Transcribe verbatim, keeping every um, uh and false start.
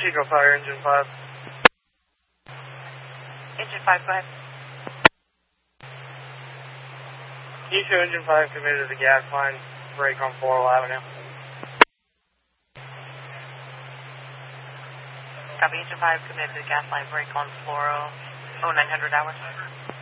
Chico Fire, Engine five. Engine five, go ahead. Echo Engine five committed to the gas line, break on Floral Avenue. Copy, Engine five committed to the gas line break on Floral, oh nine hundred hours.